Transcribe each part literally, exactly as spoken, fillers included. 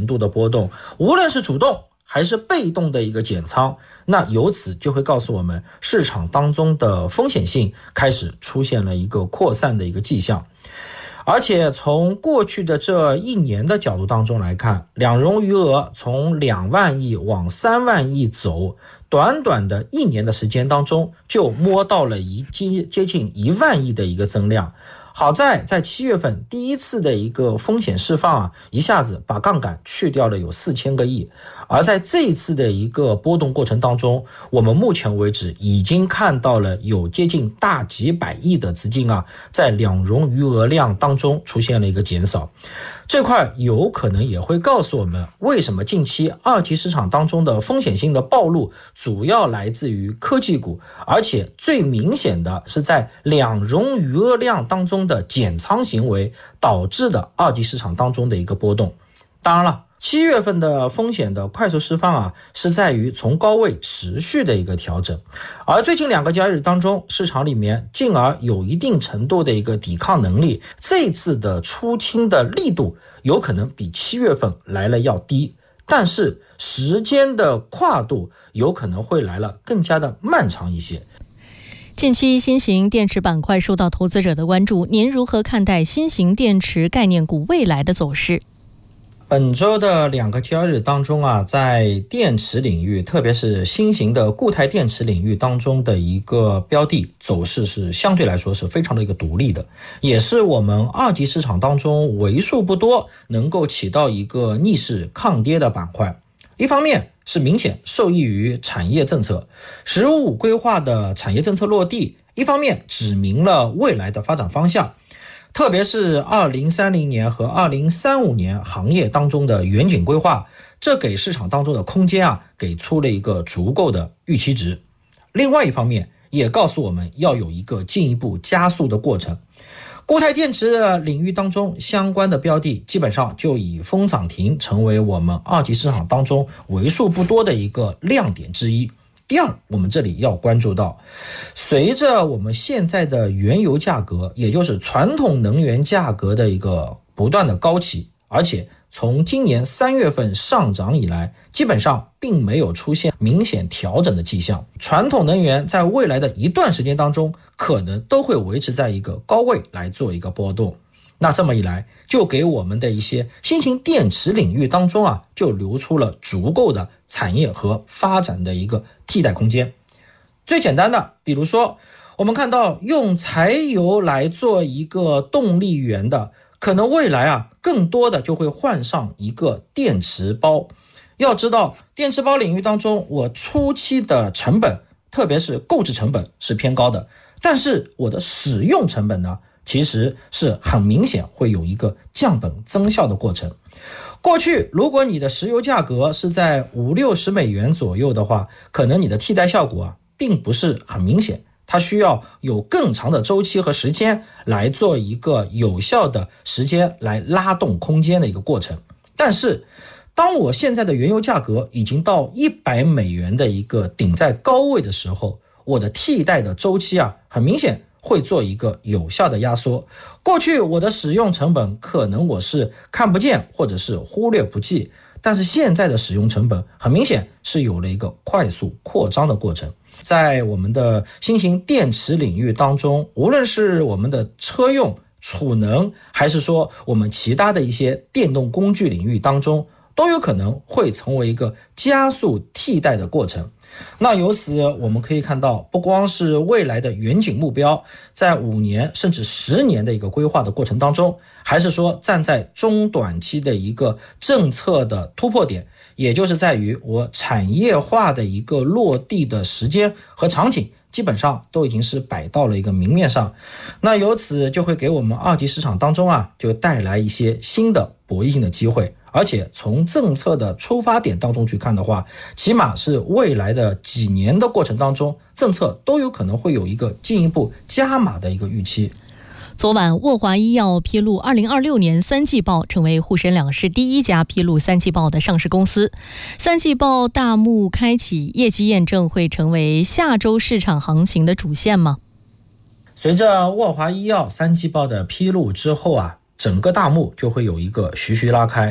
程度的波动，无论是主动还是被动的一个减仓，那由此就会告诉我们，市场当中的风险性开始出现了一个扩散的一个迹象。而且从过去的这一年的角度当中来看，两融余额从两万亿往三万亿走，短短的一年的时间当中就摸到了一接接近一万亿的一个增量。好在在七月份第一次的一个风险释放啊，一下子把杠杆去掉了有四千个亿。而在这一次的一个波动过程当中，我们目前为止已经看到了有接近大几百亿的资金啊，在两融余额量当中出现了一个减少。这块有可能也会告诉我们，为什么近期二级市场当中的风险性的暴露主要来自于科技股，而且最明显的是在两融余额量当中的减仓行为导致的二级市场当中的一个波动。当然了，七月份的风险的快速释放啊，是在于从高位持续的一个调整，而最近两个交易日当中，市场里面进而有一定程度的一个抵抗能力，这次的出清的力度有可能比七月份来了要低，但是时间的跨度有可能会来了更加的漫长一些。 近期新型电池板块受到投资者的关注，您如何看待新型电池概念股未来的走势？ 本周的两个交易日当中啊，在电池领域，特别是新型的固态电池领域当中的一个标的走势是相对来说是非常的一个独立的，也是我们二级市场当中为数不多能够起到一个逆势抗跌的板块。一方面是明显受益于产业政策，十五规划的产业政策落地，一方面指明了未来的发展方向，特别是二零三零年和二零三五年行业当中的远景规划，这给市场当中的空间啊，给出了一个足够的预期值。另外一方面也告诉我们要有一个进一步加速的过程。固态电池领域当中相关的标的基本上就以封涨停成为我们二级市场当中为数不多的一个亮点之一。第二，我们这里要关注到，随着我们现在的原油价格，也就是传统能源价格的一个不断的高企，而且从今年三月份上涨以来，基本上并没有出现明显调整的迹象。传统能源在未来的一段时间当中，可能都会维持在一个高位来做一个波动。那这么一来，就给我们的一些新型电池领域当中啊，就留出了足够的产业和发展的一个替代空间。最简单的，比如说我们看到用柴油来做一个动力源的，可能未来啊，更多的就会换上一个电池包。要知道，电池包领域当中，我初期的成本，特别是购置成本是偏高的，但是我的使用成本呢，其实是很明显会有一个降本增效的过程。过去如果你的石油价格是在五六十美元左右的话，可能你的替代效果啊，并不是很明显，它需要有更长的周期和时间来做一个有效的时间来拉动空间的一个过程。但是当我现在的原油价格已经到一百美元的一个顶在高位的时候，我的替代的周期啊，很明显会做一个有效的压缩。过去我的使用成本可能我是看不见或者是忽略不计，但是现在的使用成本很明显是有了一个快速扩张的过程。在我们的新型电池领域当中，无论是我们的车用、储能，还是说我们其他的一些电动工具领域当中，都有可能会成为一个加速替代的过程。那由此我们可以看到，不光是未来的远景目标，在五年甚至十年的一个规划的过程当中，还是说站在中短期的一个政策的突破点，也就是在于我产业化的一个落地的时间和场景，基本上都已经是摆到了一个明面上。那由此就会给我们二级市场当中啊，就带来一些新的博弈性的机会。而且从政策的出发点当中去看的话，起码是未来的几年的过程当中，政策都有可能会有一个进一步加码的一个预期。 昨晚沃华医药披露二零二六年三季报，成为沪深两市第一家披露三季报的上市公司。三季报大幕开启，业绩验证会成为下周市场行情的主线吗？ 随着沃华医药三季报的披露之后啊，整个大幕就会有一个徐徐拉开。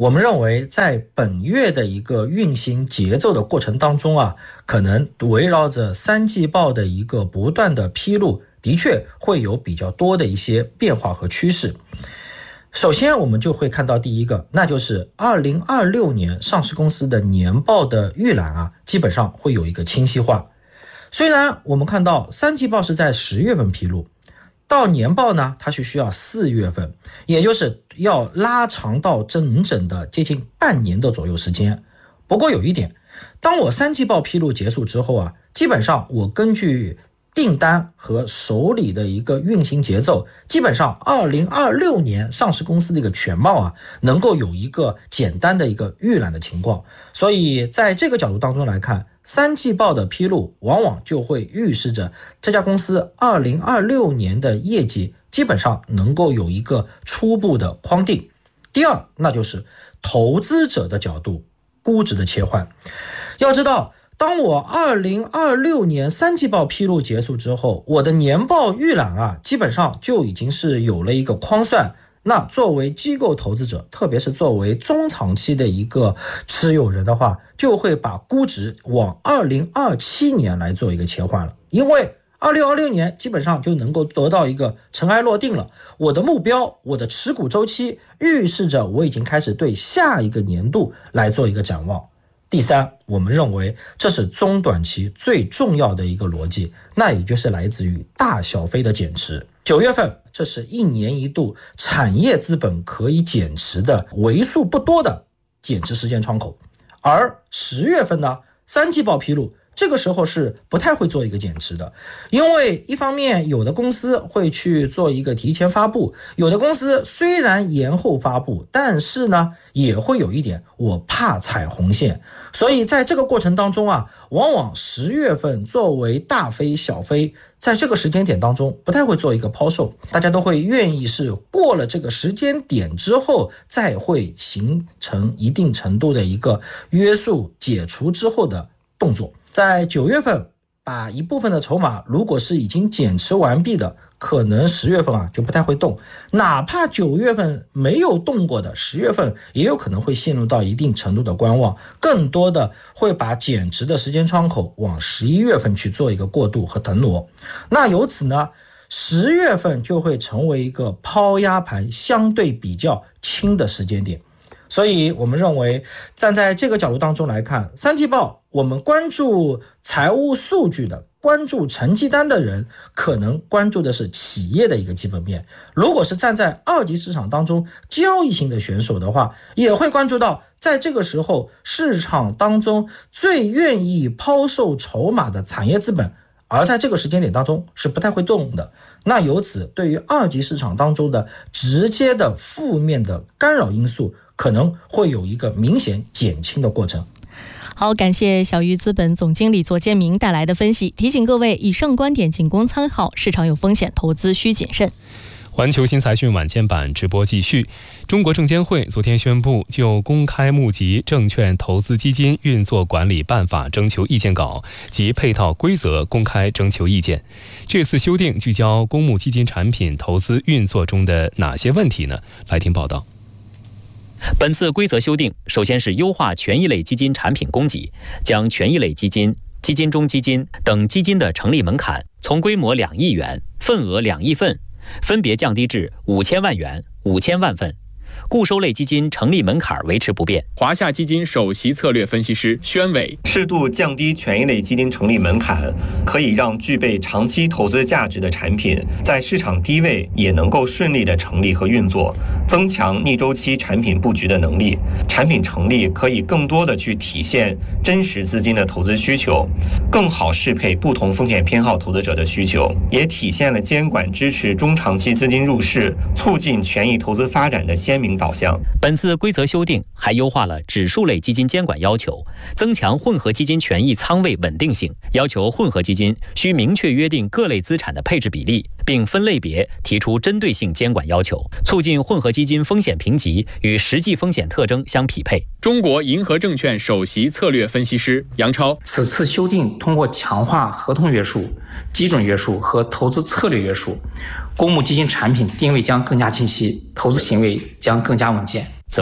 我们认为在本月的一个运行节奏的过程当中啊，可能围绕着三季报的一个不断的披露，的确会有比较多的一些变化和趋势。首先我们就会看到第一个，那就是二零二六年上市公司的年报的预览啊，基本上会有一个清晰化。虽然我们看到三季报是在十月份披露，到年报呢，它是需要四月份，也就是要拉长到整整的接近半年的左右时间。不过有一点，当我三季报披露结束之后啊，基本上我根据订单和手里的一个运行节奏，基本上二零二六年上市公司的一个全貌啊，能够有一个简单的一个预览的情况。所以在这个角度当中来看，三季报的披露往往就会预示着这家公司二零二六年的业绩基本上能够有一个初步的框定。第二，那就是投资者的角度，估值的切换。要知道，当我二零二六年三季报披露结束之后，我的年报预览啊，基本上就已经是有了一个框算。那作为机构投资者，特别是作为中长期的一个持有人的话，就会把估值往二零二七年来做一个切换了，因为二零二六年基本上就能够得到一个尘埃落定了。我的目标，我的持股周期预示着我已经开始对下一个年度来做一个展望。第三，我们认为这是中短期最重要的一个逻辑，那也就是来自于大小非的减持。九月份，这是一年一度产业资本可以减持的为数不多的减持时间窗口，而十月份呢，三季报披露，这个时候是不太会做一个减持的，因为一方面有的公司会去做一个提前发布，有的公司虽然延后发布，但是呢也会有一点我怕踩红线，所以在这个过程当中啊，往往十月份作为大飞小飞，在这个时间点当中不太会做一个抛售，大家都会愿意是过了这个时间点之后，再会形成一定程度的一个约束解除之后的动作。在九月份把一部分的筹码如果是已经减持完毕的，可能十月份啊就不太会动，哪怕九月份没有动过的，十月份也有可能会陷入到一定程度的观望，更多的会把减持的时间窗口往十一月份去做一个过渡和腾挪。那由此呢，十月份就会成为一个抛压盘相对比较轻的时间点。所以我们认为，站在这个角度当中来看，三季报我们关注财务数据的，关注成绩单的人，可能关注的是企业的一个基本面。如果是站在二级市场当中交易型的选手的话，也会关注到在这个时候市场当中最愿意抛售筹码的产业资本，而在这个时间点当中是不太会动的。那由此对于二级市场当中的直接的负面的干扰因素，可能会有一个明显减轻的过程。 好，感谢小鱼资本总经理左建明带来的分析。提醒各位，以上观点仅供参考，市场有风险，投资需谨慎。 环球新财讯晚间版直播继续。中国证监会昨天宣布就公开募集证券投资基金运作管理办法征求意见稿及配套规则公开征求意见。这次修订聚焦公募基金产品投资运作中的哪些问题呢？来听报道。 本次规则修订，首先是优化权益类基金产品供给，将权益类基金、基金中基金等基金的成立门槛从规模两亿元、份额两亿份，分别降低至五千万元、五千万份。固收类基金成立门槛维持不变。 华夏基金首席策略分析师宣伟， 适度降低权益类基金成立门槛，可以让具备长期投资价值的产品在市场低位也能够顺利的成立和运作，增强逆周期产品布局的能力。产品成立可以更多的去体现真实资金的投资需求，更好适配不同风险偏好投资者的需求，也体现了监管支持中长期资金入市、促进权益投资发展的鲜明导向。 本次规则修订还优化了指数类基金监管要求，增强混合基金权益仓位稳定性，要求混合基金需明确约定各类资产的配置比例，并分类别提出针对性监管要求，促进混合基金风险评级与实际风险特征相匹配。 中国银河证券首席策略分析师杨超， 此次修订通过强化合同约束、基准约束和投资策略约束，公募基金产品定位将更加清晰，投资行为将更加稳健。 此外，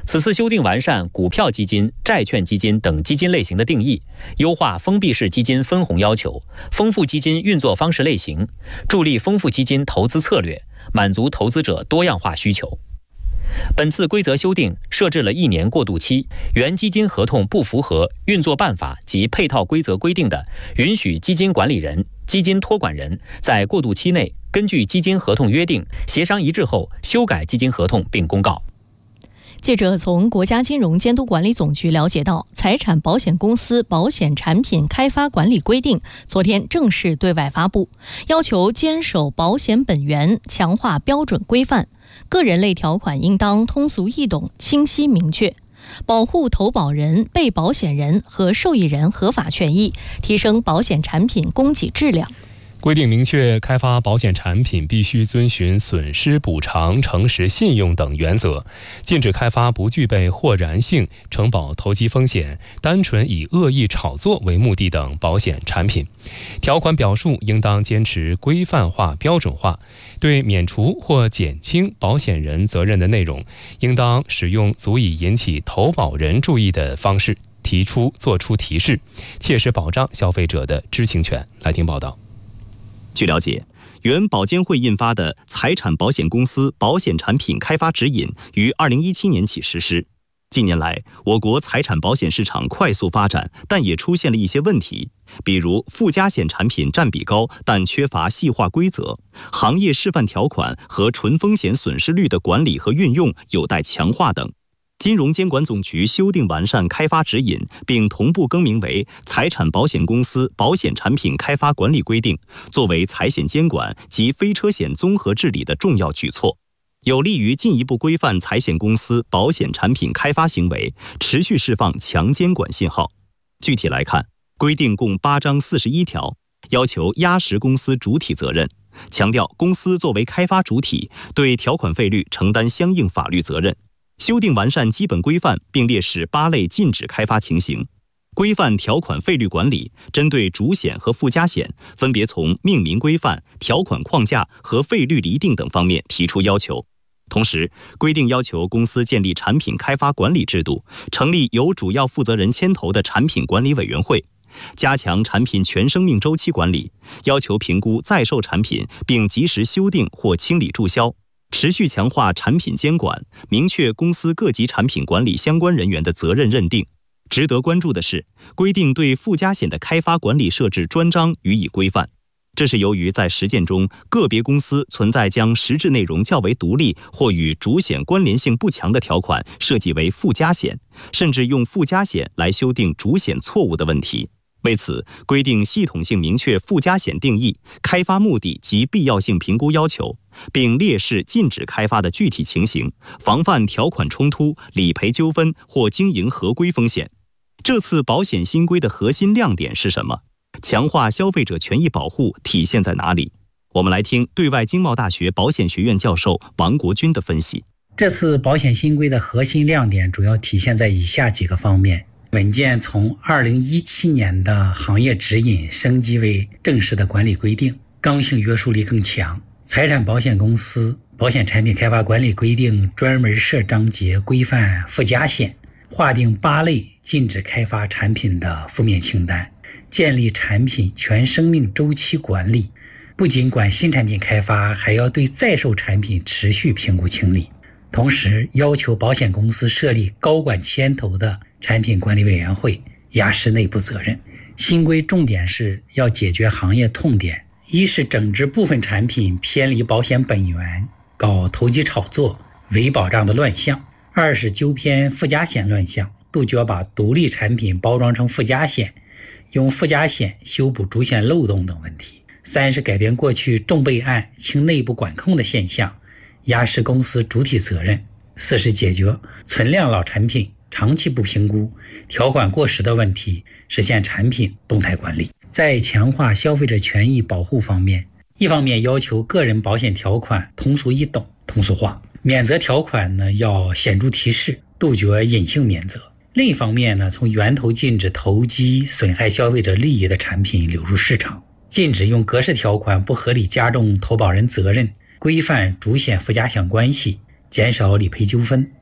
此次修订完善股票基金、债券基金等基金类型的定义，优化封闭式基金分红要求，丰富基金运作方式类型，助力丰富基金投资策略，满足投资者多样化需求。本次规则修订设置了一年过渡期，原基金合同不符合运作办法及配套规则规定的，允许基金管理人、基金托管人在过渡期内根据基金合同约定协商一致后修改基金合同并公告。 记者从国家金融监督管理总局了解到，财产保险公司保险产品开发管理规定昨天正式对外发布，要求坚守保险本源，强化标准规范，个人类条款应当通俗易懂、清晰明确，保护投保人、被保险人和受益人合法权益，提升保险产品供给质量。 规定明确，开发保险产品必须遵循损失补偿、诚实信用等原则，禁止开发不具备或然性、承保投机风险、单纯以恶意炒作为目的等保险产品。条款表述应当坚持规范化、标准化，对免除或减轻保险人责任的内容，应当使用足以引起投保人注意的方式提出作出提示，切实保障消费者的知情权。来听报道。 据了解，原保监会印发的《财产保险公司保险产品开发指引》于二零一七年起实施。近年来，我国财产保险市场快速发展，但也出现了一些问题，比如附加险产品占比高，但缺乏细化规则；行业示范条款和纯风险损失率的管理和运用有待强化等。金融监管总局修订完善开发指引，并同步更名为《财产保险公司保险产品开发管理规定》，作为财险监管及非车险综合治理的重要举措，有利于进一步规范财险公司保险产品开发行为，持续释放强监管信号。具体来看，规定共八章四十一条，要求压实公司主体责任，强调公司作为开发主体，对条款费率承担相应法律责任。修订完善基本规范，并列示八类禁止开发情形，规范条款费率管理，针对主险和附加险，分别从命名规范、条款框架和费率厘定等方面提出要求。同时，规定要求公司建立产品开发管理制度，成立由主要负责人牵头的产品管理委员会，加强产品全生命周期管理，要求评估在售产品并及时修订或清理注销。持续强化产品监管，明确公司各级产品管理相关人员的责任认定。值得关注的是，规定对附加险的开发管理设置专章予以规范。这是由于在实践中，个别公司存在将实质内容较为独立或与主险关联性不强的条款设计为附加险，甚至用附加险来修订主险错误的问题。为此，规定系统性明确附加险定义、开发目的及必要性评估要求，并列示禁止开发的具体情形，防范条款冲突、理赔纠纷或经营合规风险。这次保险新规的核心亮点是什么？强化消费者权益保护体现在哪里？我们来听对外经贸大学保险学院教授王国军的分析。 这次保险新规的核心亮点主要体现在以下几个方面。文件从二零一七年的行业指引升级为正式的管理规定，刚性约束力更强。财产保险公司保险产品开发管理规定专门设章节规范附加险，划定八类禁止开发产品的负面清单，建立产品全生命周期管理，不仅管新产品开发，还要对在售产品持续评估清理。同时要求保险公司设立高管牵头的产品管理委员会，压实内部责任。新规重点是要解决行业痛点，一是整治部分产品偏离保险本源，搞投机炒作、伪保障的乱象；二是纠偏附加险乱象，杜绝把独立产品包装成附加险，用附加险修补主险漏洞等问题；三是改变过去重备案轻内部管控的现象，压实公司主体责任；四是解决存量老产品长期不评估、条款过时的问题，实现产品动态管理。在强化消费者权益保护方面，一方面要求个人保险条款通俗易懂、通俗化，免责条款呢要显著提示，杜绝隐性免责；另一方面呢，从源头禁止投机损害消费者利益的产品流入市场，禁止用格式条款不合理加重投保人责任，规范主险附加险关系，减少理赔纠纷。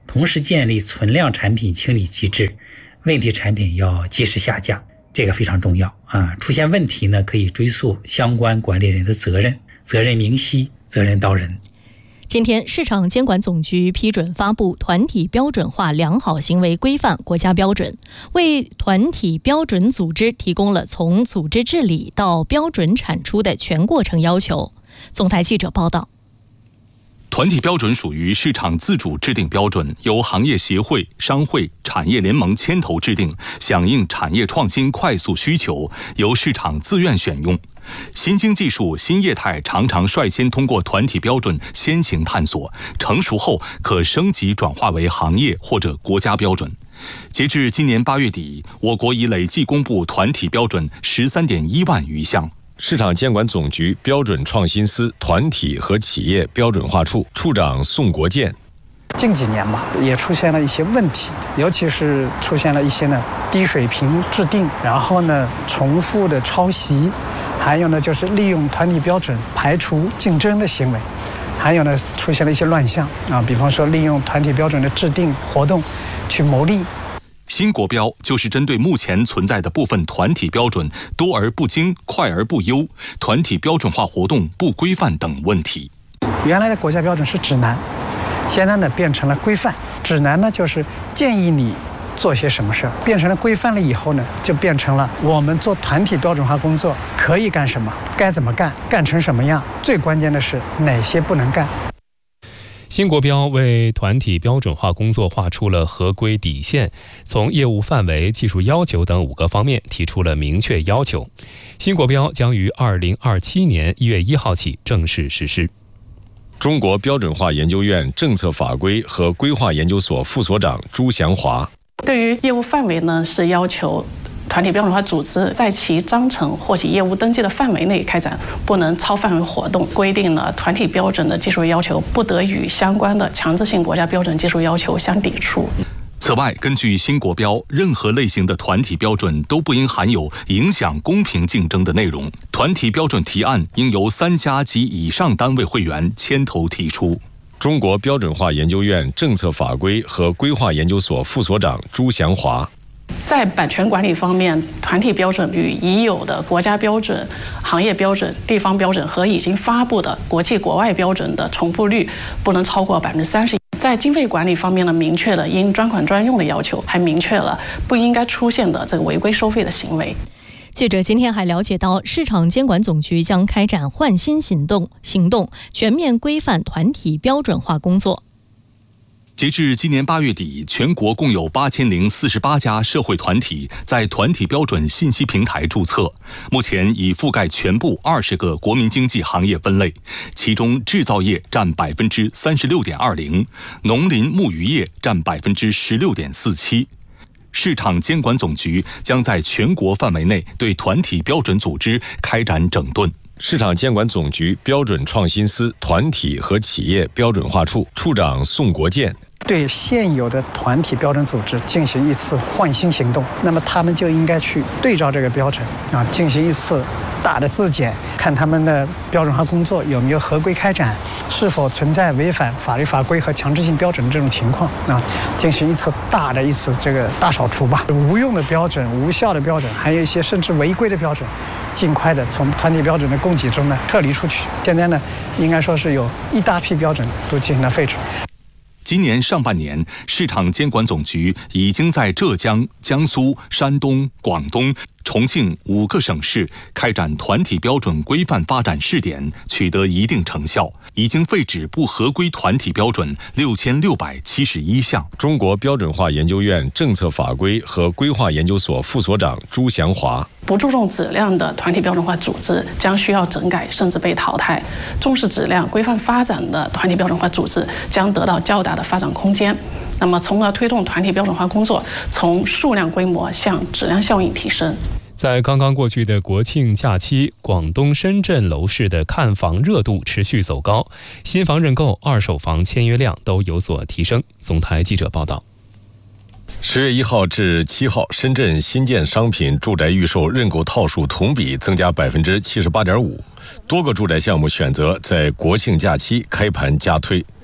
同时建立存量产品清理机制，问题产品要及时下架，这个非常重要啊！出现问题呢，可以追溯相关管理人的责任，责任明晰，责任到人。 今天，市场监管总局批准发布团体标准化良好行为规范国家标准，为团体标准组织提供了从组织治理到标准产出的全过程要求。总台记者报道。 团体标准属于市场自主制定标准，由行业协会、商会、产业联盟牵头制定，响应产业创新快速需求，由市场自愿选用。新兴技术、新业态常常率先通过团体标准先行探索，成熟后可升级转化为行业或者国家标准。截至今年八月底，我国已累计公布团体标准十三点一万余项。 市场监管总局标准创新司团体和企业标准化处处长宋国建， 近几年吧，也出现了一些问题，尤其是出现了一些呢低水平制定，然后呢重复的抄袭，还有呢就是利用团体标准排除竞争的行为，还有呢出现了一些乱象啊，比方说利用团体标准的制定活动去牟利。 新国标就是针对目前存在的部分团体标准多而不精、快而不优、团体标准化活动不规范等问题。 原来的国家标准是指南，现在呢变成了规范。指南呢就是建议你做些什么事儿，变成了规范了以后呢，就变成了我们做团体标准化工作可以干什么，该怎么干，干成什么样，最关键的是哪些不能干。 新国标为团体标准化工作画出了合规底线，从业务范围、技术要求等五个方面提出了明确要求。新国标将于二零二七年一月一号起正式实施。 中国标准化研究院政策法规和规划研究所副所长朱祥华， 对于业务范围呢，是要求团体标准化组织在其章程或其业务登记的范围内开展，不能超范围活动。规定了团体标准的技术要求不得与相关的强制性国家标准技术要求相抵触。 此外，根据新国标，任何类型的团体标准都不应含有影响公平竞争的内容。团体标准提案应由三家及以上单位会员牵头提出。 中国标准化研究院政策法规和规划研究所副所长朱祥华， 在版权管理方面，团体标准与已有的国家标准、行业标准、地方标准和已经发布的国际国外标准的重复率不能超过百分之三十。在经费管理方面呢，明确了应专款专用的要求，还明确了不应该出现的这个违规收费的行为。 记者今天还了解到，市场监管总局将开展换新行动，行动全面规范团体标准化工作。 截至今年八月底，全国共有八千零四十八家社会团体在团体标准信息平台注册，目前已覆盖全部二十个国民经济行业分类，其中制造业占百分之三十六点二零，农林牧渔业占百分之十六点四七。市场监管总局将在全国范围内对团体标准组织开展整顿。 市场监管总局标准创新司团体和企业标准化处处长宋国建， 对现有的团体标准组织进行一次换新行动，那么他们就应该去对照这个标准啊，进行一次大的自检，看他们的标准化工作有没有合规开展，是否存在违反法律法规和强制性标准的这种情况啊，进行一次大的一次这个大扫除吧。无用的标准、无效的标准，还有一些甚至违规的标准，尽快的从团体标准的供给中呢撤离出去。现在呢，应该说是有一大批标准都进行了废除。 今年上半年，市场监管总局已经在浙江、江苏、山东、广东、重庆五个省市开展团体标准规范发展试点，取得一定成效，已经废止不合规团体标准六千六百七十一项。 中国标准化研究院政策法规和规划研究所副所长朱祥华， 不注重质量的团体标准化组织将需要整改甚至被淘汰，重视质量、规范发展的团体标准化组织将得到较大的发展空间，那么从而推动团体标准化工作从数量规模向质量效应提升。 在刚刚过去的国庆假期，广东深圳楼市的看房热度持续走高，新房认购、二手房签约量都有所提升。总台记者报道。 十月一号至七号，深圳新建商品住宅预售认购套数同比增加百分之七十八点五，多个住宅项目选择在国庆假期开盘加推。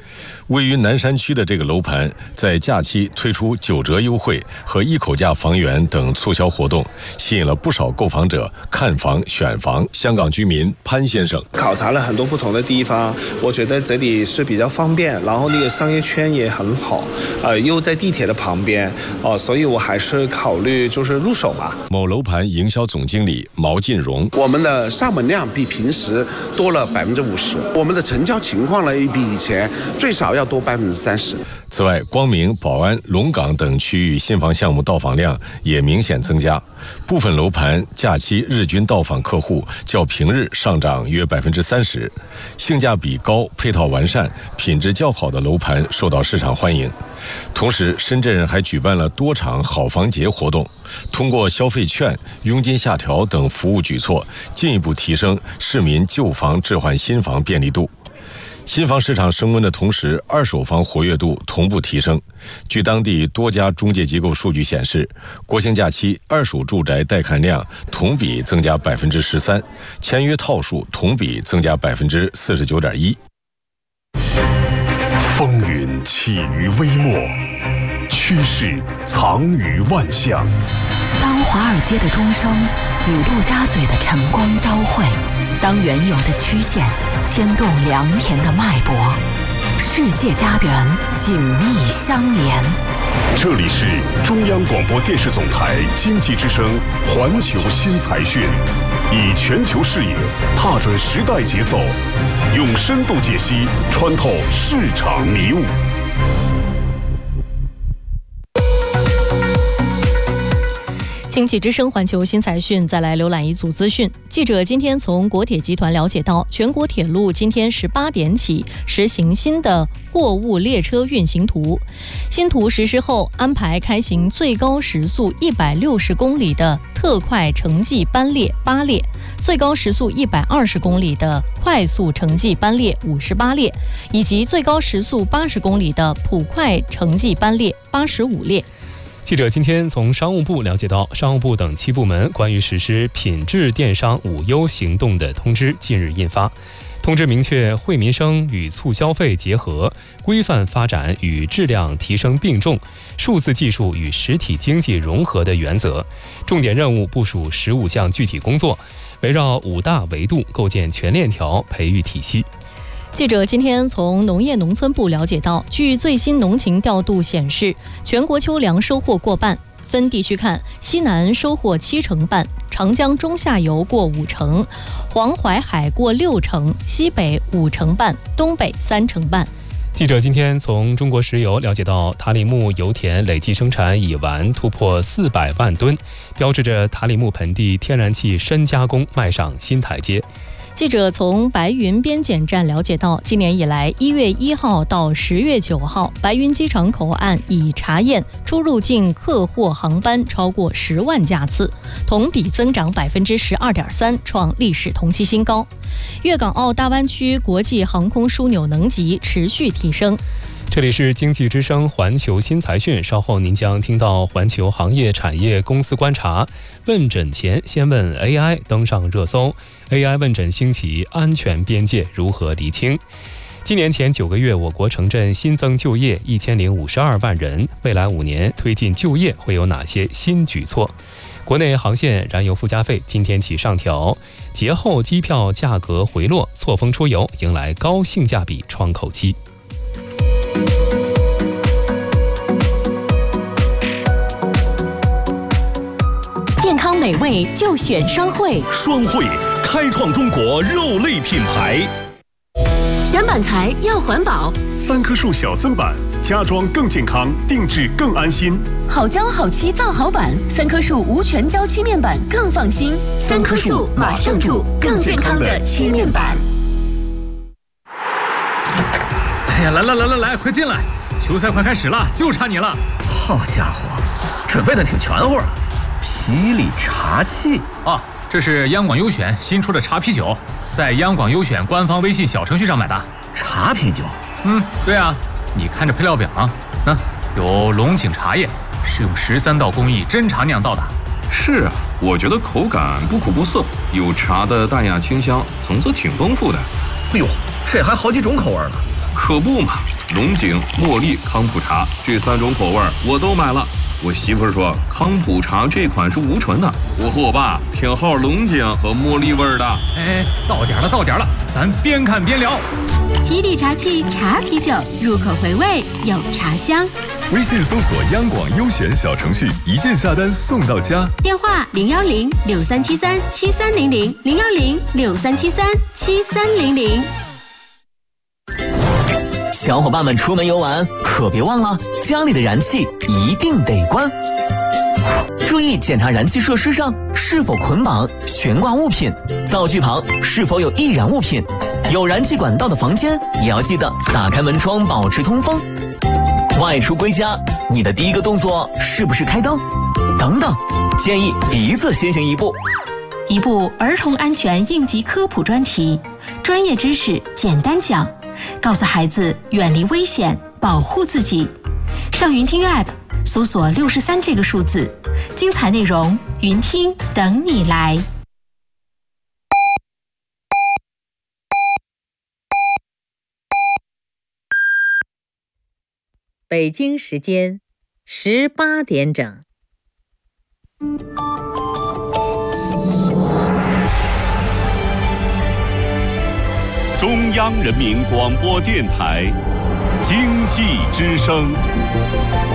位于南山区的这个楼盘，在假期推出九折优惠和一口价房源等促销活动，吸引了不少购房者看房选房。香港居民潘先生考察了很多不同的地方，我觉得这里是比较方便，然后那个商业圈也很好，呃，又在地铁的旁边，哦、呃，所以我还是考虑就是入手吧。 某楼盘营销总经理毛进荣， 我们的上门量比平时多了百分之五十，我们的成交情况呢也比以前最少要多百分之三十。 此外，光明、宝安、龙岗等区域新房项目到访量也明显增加，部分楼盘假期日均到访客户较平日上涨约百分之三十，性价比高、配套完善、品质较好的楼盘受到市场欢迎。同时，深圳还举办了多场好房节活动，通过消费券、佣金下调等服务举措，进一步提升市民旧房置换新房便利度。新房市场升温的同时，二手房活跃度同步提升。据当地多家中介机构数据显示，国庆假期二手住宅带看量同比增加百分之十三，签约套数同比增加百分之四十九点一。 风云起于微末，趋势藏于万象。 当华尔街的钟声与陆家嘴的晨光交汇，当原有的曲线牵动良田的脉搏，世界家园紧密相连。 这里是中央广播电视总台经济之声环球新财讯，以全球视野踏准时代节奏，用深度解析穿透市场迷雾。 经济之声环球新财讯，再来浏览一组资讯。记者今天从国铁集团了解到，全国铁路今天十八点起实行新的货物列车运行图。新图实施后，安排开行最高时速一百六十公里的特快城际班列八列，最高时速一百二十公里的快速城际班列五十八列，以及最高时速八十公里的普快城际班列八十五列。 记者今天从商务部了解到，商务部等七部门关于实施品质电商五优行动的通知近日印发。通知明确惠民生与促消费结合，规范发展与质量提升并重，数字技术与实体经济融合的原则，重点任务部署十五项具体工作，围绕五大维度构建全链条培育体系。 记者今天从农业农村部了解到，据最新农情调度显示，全国秋粮收获过半。分地区看，西南收获七成半，长江中下游过五成，黄淮海过六成，西北五成半，东北三成半。 记者今天从中国石油了解到，塔里木油田累计生产乙烷突破四百万吨，标志着塔里木盆地天然气深加工迈上新台阶。 记者从白云边检站了解到，今年以来一月一号到十月九号，白云机场口岸已查验出入境客货航班超过十万架次，同比增长百分之十二点三，创历史同期新高。粤港澳大湾区国际航空枢纽能级持续提升。 这里是经济之声环球新财讯，稍后您将听到环球行业产业公司观察，问诊前先问 A I 登上热搜， A I 问诊兴起，安全边界如何厘清？今年前九个月，我国城镇新增就业一千零五十二万人，未来五年推进就业会有哪些新举措？国内航线燃油附加费今天起上调，节后机票价格回落，错峰出游迎来高性价比窗口期。 健康美味就选双汇， 双汇开创中国肉类品牌。 选板材要环保， 三棵树小森板，家装更健康，定制更安心。 好胶好漆造好板，三棵树无全胶漆面板更放心。三棵树马上住更健康的漆面板。 哎呀，来来来来来，快进来！球赛快开始了，就差你了。 好家伙，准备的挺全乎啊！啤礼茶器啊，这是央广优选新出的茶啤酒，在央广优选官方微信小程序上买的。 茶啤酒？ 嗯，对啊，你看这配料表啊，啊，有龙井茶叶，是用十三道工艺真茶酿造的。 是啊，我觉得口感不苦不涩，有茶的淡雅清香，层次挺丰富的。 哎呦，这还好几种口味呢。 可不嘛， 龙井、茉莉、康普茶这三种口味我都买了。我媳妇儿说康普茶这款是无醇的，我和我爸偏好龙井和茉莉味儿的。 哎，到点了，到点了，咱边看边聊。 啤礼茶器茶啤酒，入口回味有茶香。 微信搜索央广优选小程序，一键下单送到家。 电话零幺零六三七三七三零零零幺零六三七三七三零零。 小伙伴们出门游玩可别忘了家里的燃气一定得关，注意检查燃气设施上是否捆绑悬挂物品，灶具旁是否有易燃物品，有燃气管道的房间也要记得打开门窗保持通风。外出归家，你的第一个动作是不是开灯？等等，建议鼻子先行一步。 一部儿童安全应急科普专题，专业知识简单讲，告诉孩子远离危险，保护自己。上云听 App 搜索六十三这个数字，精彩内容云听等你来。 北京时间十八点整。 中央人民广播电台经济之声。